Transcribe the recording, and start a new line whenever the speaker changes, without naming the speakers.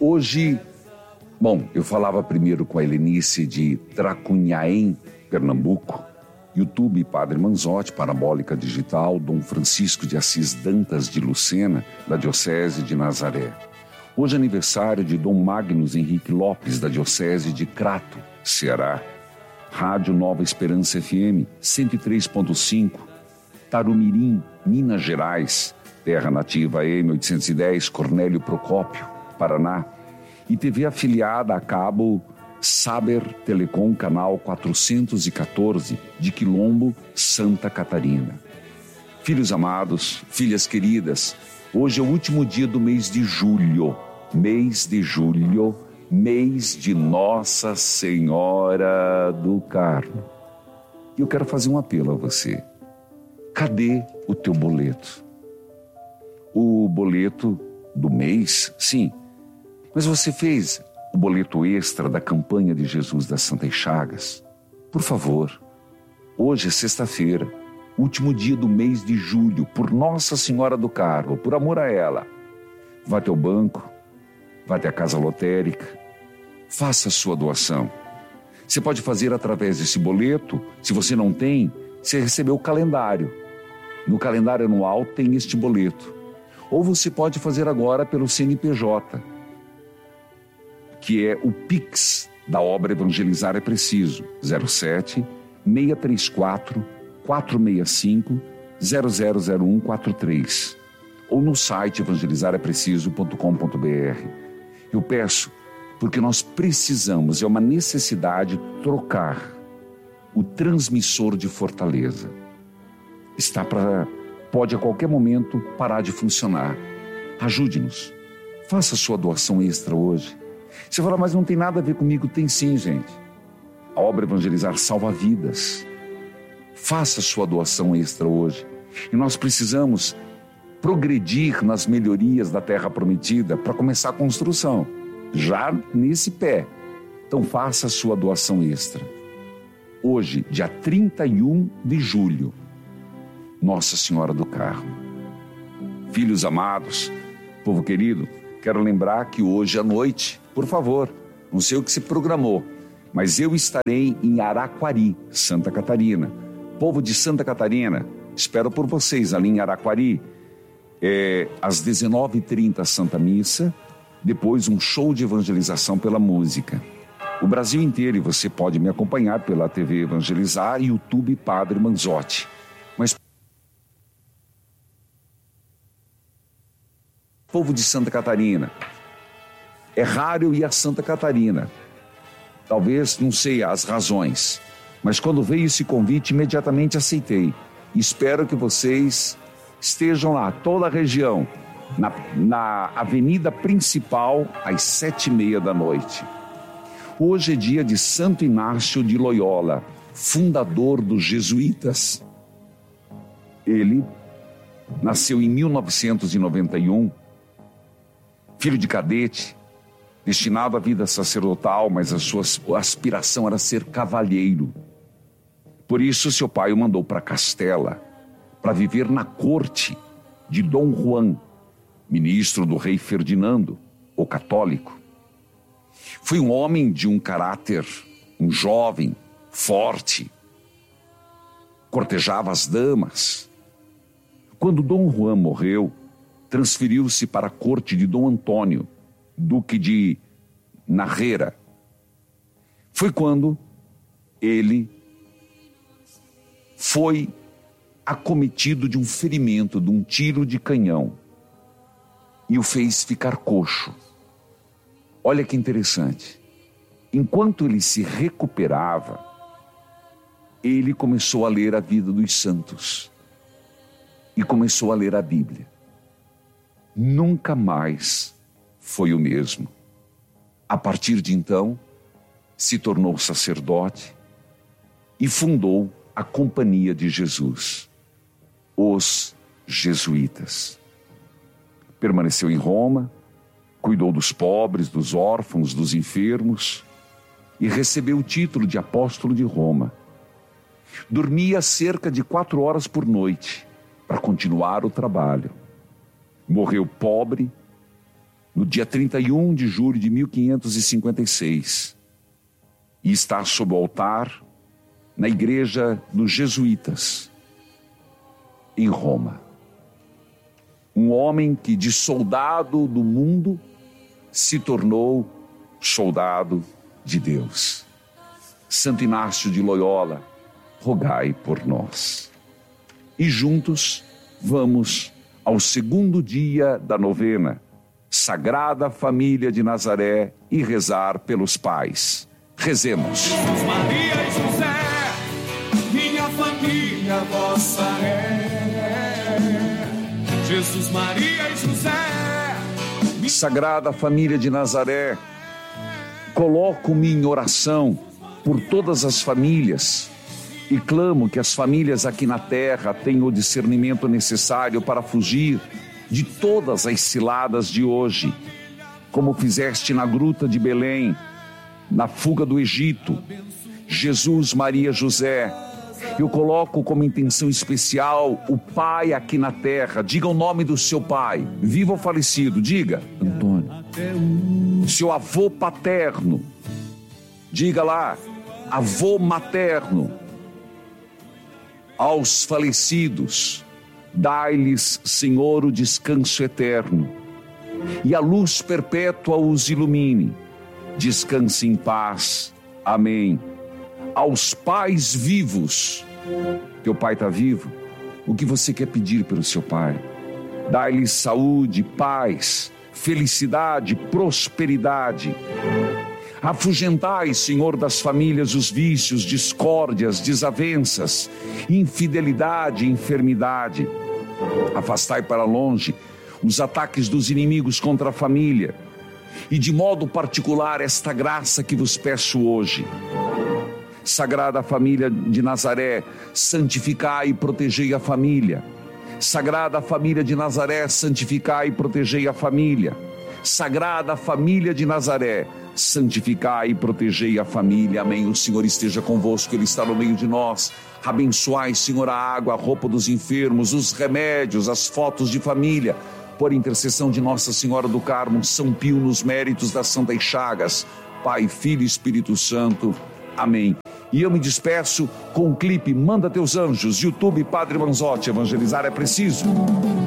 Hoje, eu falava primeiro com a Helenice de Tracunhaém, Pernambuco, YouTube Padre Manzotti, Parabólica Digital, Dom Francisco de Assis Dantas de Lucena, da Diocese de Nazaré. Hoje é aniversário de Dom Magnus Henrique Lopes, da Diocese de Crato, Ceará. Rádio Nova Esperança FM, 103.5, Tarumirim, Minas Gerais, terra nativa M810, Cornélio Procópio, Paraná. E TV afiliada a cabo Saber Telecom, canal 414, de Quilombo, Santa Catarina. Filhos amados, filhas queridas, hoje é o último dia do mês de julho, mês de Nossa Senhora do Carmo. E eu quero fazer um apelo a você. Cadê o teu boleto? O boleto do mês, sim, mas você fez o boleto extra da campanha de Jesus das Santas Chagas? Por favor, hoje é sexta-feira, último dia do mês de julho, por Nossa Senhora do Carmo, por amor a ela. Vá até o banco, vá até a casa lotérica, faça a sua doação. Você pode fazer através desse boleto. Se você não tem, você recebeu o calendário. No calendário anual tem este boleto. Ou você pode fazer agora pelo CNPJ, que é o Pix da obra Evangelizar é Preciso, 07 634 465 000143, ou no site evangelizarepreciso.com.br. Eu peço, porque nós precisamos, é uma necessidade, trocar o transmissor de Fortaleza. Pode a qualquer momento parar de funcionar. Ajude-nos, faça sua doação extra hoje. Você fala, mas não tem nada a ver comigo. Tem sim, gente. A obra Evangelizar salva vidas. Faça sua doação extra hoje. E nós precisamos progredir nas melhorias da Terra Prometida para começar a construção, já nesse pé. Então faça a sua doação extra. Hoje, dia 31 de julho, Nossa Senhora do Carmo. Filhos amados, povo querido, quero lembrar que hoje à noite, por favor, não sei o que se programou, mas eu estarei em Araquari, Santa Catarina. Povo de Santa Catarina, espero por vocês ali em Araquari. Às 19h30 Santa Missa, depois um show de evangelização pela música. O Brasil inteiro, e você pode me acompanhar pela TV Evangelizar e YouTube Padre Manzotti. Mas povo de Santa Catarina, é raro eu ir a Santa Catarina. Talvez, não sei as razões, mas quando veio esse convite, imediatamente aceitei. Espero que vocês estejam lá, toda a região, na avenida principal, às 7h30 da noite. Hoje é dia de Santo Inácio de Loyola, fundador dos jesuítas. Ele nasceu em 1991, filho de cadete, destinado à vida sacerdotal, mas a sua aspiração era ser cavalheiro. Por isso, seu pai o mandou para Castela, para viver na corte de Dom Juan, ministro do rei Ferdinando, o católico. Foi um homem de um caráter, um jovem, forte, cortejava as damas. Quando Dom Juan morreu, transferiu-se para a corte de Dom Antônio, duque de Narreira. Foi quando ele foi acometido de um ferimento, de um tiro de canhão, e o fez ficar coxo. Olha que interessante. Enquanto ele se recuperava, ele começou a ler a vida dos santos e começou a ler a Bíblia. Nunca mais foi o mesmo. A partir de então, se tornou sacerdote e fundou a Companhia de Jesus, os jesuítas. Permaneceu em Roma, cuidou dos pobres, dos órfãos, dos enfermos e recebeu o título de apóstolo de Roma. Dormia cerca de 4 horas por noite para continuar o trabalho. Morreu pobre, no dia 31 de julho de 1556, e está sob o altar na igreja dos jesuítas, em Roma. Um homem que de soldado do mundo se tornou soldado de Deus. Santo Inácio de Loyola, rogai por nós. E juntos vamos ao segundo dia da novena, Sagrada Família de Nazaré, e rezar pelos pais. Rezemos.
Jesus, Maria e José, minha família vossa é. Jesus, Maria e José.
Sagrada Família de Nazaré, coloco-me em oração por todas as famílias e clamo que as famílias aqui na terra tenham o discernimento necessário para fugir de todas as ciladas de hoje, como fizeste na gruta de Belém, na fuga do Egito. Jesus, Maria, José, eu coloco como intenção especial o pai aqui na terra. Diga o nome do seu pai, vivo ou falecido, diga. Antônio. Seu avô paterno, diga lá, avô materno. Aos falecidos, dai-lhes, Senhor, o descanso eterno, e a luz perpétua os ilumine. Descanse em paz. Amém. Aos pais vivos, teu pai está vivo, o que você quer pedir pelo seu pai? Dai-lhes saúde, paz, felicidade, prosperidade. Afugentai, Senhor, das famílias os vícios, discórdias, desavenças, infidelidade, enfermidade. Afastai para longe os ataques dos inimigos contra a família. E de modo particular esta graça que vos peço hoje. Sagrada Família de Nazaré, santificai e protegei a família. Sagrada Família de Nazaré, santificai e protegei a família. Sagrada Família de Nazaré, santificai e protegei a família. Amém. O Senhor esteja convosco, Ele está no meio de nós. Abençoai, Senhor, a água, a roupa dos enfermos, os remédios, as fotos de família. Por intercessão de Nossa Senhora do Carmo, São Pio, nos méritos das Santas Chagas, Pai, Filho e Espírito Santo. Amém. E eu me despeço com um clipe Manda Teus Anjos, YouTube Padre Manzotti. Evangelizar é preciso.